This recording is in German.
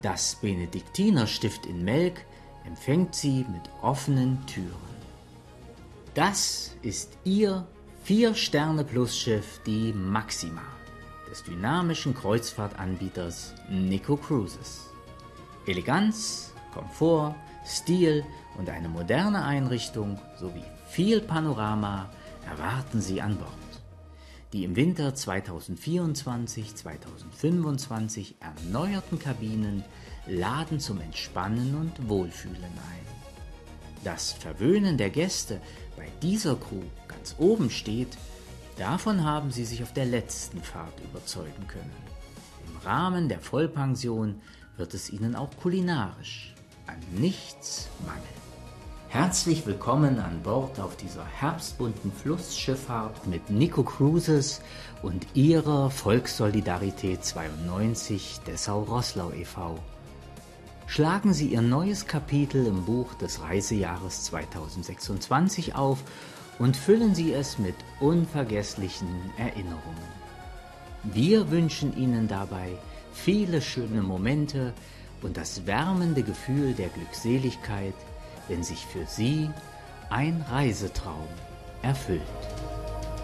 Das Benediktinerstift in Melk empfängt Sie mit offenen Türen. Das ist Ihr 4-Sterne-Plus-Schiff, die Maxima, des dynamischen Kreuzfahrtanbieters Nico Cruises. Eleganz, Komfort, Stil und eine moderne Einrichtung sowie viel Panorama erwarten Sie an Bord. Die im Winter 2024/2025 erneuerten Kabinen laden zum Entspannen und Wohlfühlen ein. Das Verwöhnen der Gäste bei dieser Crew ganz oben steht, davon haben Sie sich auf der letzten Fahrt überzeugen können. Im Rahmen der Vollpension wird es Ihnen auch kulinarisch an nichts mangeln. Herzlich willkommen an Bord auf dieser herbstbunten Flussschifffahrt mit Nico Cruises und Ihrer Volkssolidarität 92 Dessau-Roßlau e.V. Schlagen Sie Ihr neues Kapitel im Buch des Reisejahres 2026 auf und füllen Sie es mit unvergesslichen Erinnerungen. Wir wünschen Ihnen dabei viele schöne Momente und das wärmende Gefühl der Glückseligkeit, wenn sich für Sie ein Reisetraum erfüllt.